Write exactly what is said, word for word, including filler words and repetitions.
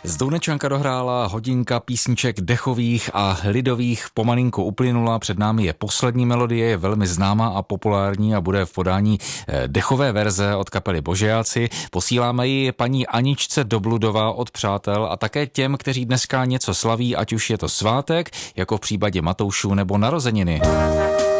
Z Dounečanka dohrála hodinka písniček dechových a lidových, pomalinku uplynula, před námi je poslední melodie, je velmi známá a populární a bude v podání dechové verze od kapely Božejáci. Posíláme ji paní Aničce Dobludová od přátel a také těm, kteří dneska něco slaví, ať už je to svátek, jako v případě Matoušů, nebo narozeniny.